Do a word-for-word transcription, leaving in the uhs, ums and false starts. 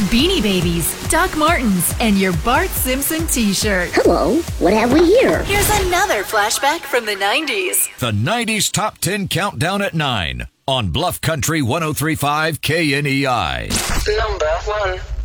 Beanie Babies, Doc Martens, and your Bart Simpson t-shirt. Hello, what have we here? Here's another flashback from the nineties. The nineties Top ten Countdown at nine on Bluff Country one oh three point five K N E I. Number one.